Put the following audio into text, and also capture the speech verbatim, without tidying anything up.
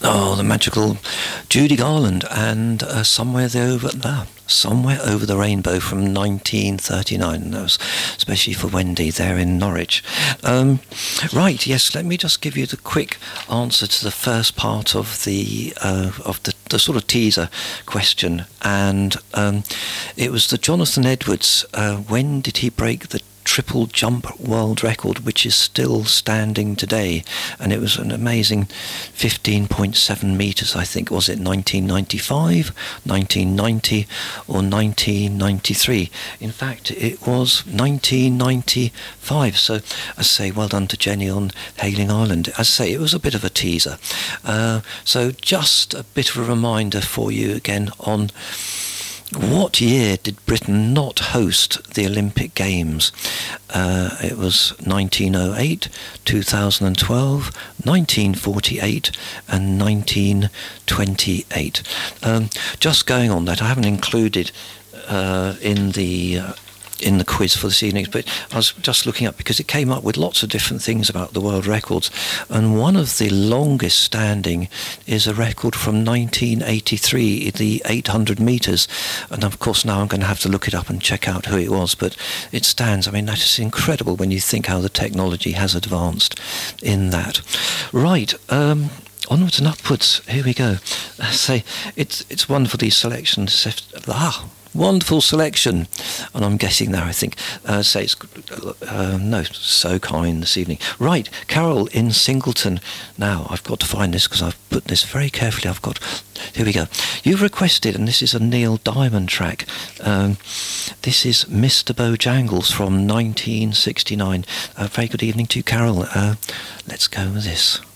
Oh, the magical Judy Garland and uh, Somewhere the Over ah, Somewhere Over the Rainbow from nineteen thirty-nine. That was especially for Wendy there in Norwich. Um, right, yes. Let me just give you the quick answer to the first part of the uh, of the, the sort of teaser question, and um, it was the Jonathan Edwards. Uh, when did he break the triple jump world record, which is still standing today? And it was an amazing fifteen point seven meters, I think. Was it nineteen ninety-five, nineteen ninety or nineteen ninety-three? In fact, it was nineteen ninety-five. So I say well done to Jenny on Hayling Island. As I say, it was a bit of a teaser. Uh, so just a bit of a reminder for you again on what year did Britain not host the Olympic Games? Uh, it was nineteen oh eight, two thousand twelve, nineteen forty-eight and nineteen twenty-eight. Um, just going on that, I haven't included uh, in the... Uh, in the quiz for this evening, but I was just looking up because it came up with lots of different things about the world records, and one of the longest standing is a record from nineteen eighty-three, the eight hundred metres, and of course now I'm going to have to look it up and check out who it was, but it stands. I mean, that is incredible when you think how the technology has advanced in that. Right, um onwards and upwards, here we go. I say, it's it's wonderful, these selections. Ah, wonderful selection. And I'm guessing there, I think. Uh, say it's, uh, no, so kind this evening. Right, Carol in Singleton. Now, I've got to find this because I've put this very carefully. I've got, here we go. You've requested, and this is a Neil Diamond track. Um, this is Mister Bojangles from nineteen sixty-nine. Uh, very good evening to you, Carol. Uh, let's go with this.